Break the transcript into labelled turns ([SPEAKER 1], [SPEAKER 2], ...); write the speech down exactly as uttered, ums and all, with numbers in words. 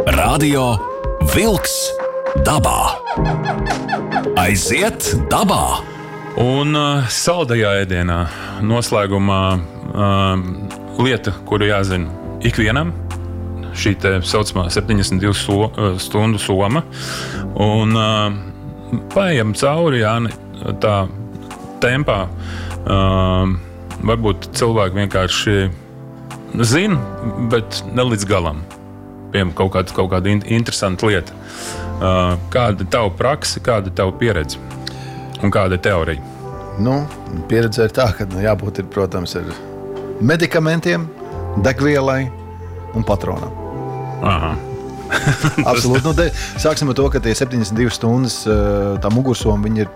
[SPEAKER 1] Radio Vilks dabā. Aiziet dabā!
[SPEAKER 2] Un uh, saldajā ēdienā noslēgumā uh, lieta, kuru jāzina ikvienam, šī te saucamā septiņdesmit divu so, uh, stundu soma. Un uh, paejam cauri, Jāni, tā tempā. Uh, varbūt cilvēki vienkārši zina, bet ne līdz galam. Piemēram, kaut kāda, kaut kāda interesanta lieta. Uh, kāda ir tava praksa, kāda ir tava pieredze un kāda ir teorija?
[SPEAKER 3] Nu, pieredze ir tā, ka nu, jābūt, ir, protams, ir medikamentiem, degvielai un patronam.
[SPEAKER 2] Aha.
[SPEAKER 3] Absolūti. Nu, de, sāksim ar to, ka tie septiņdesmit divas stundas tā mugursoma, viņi ir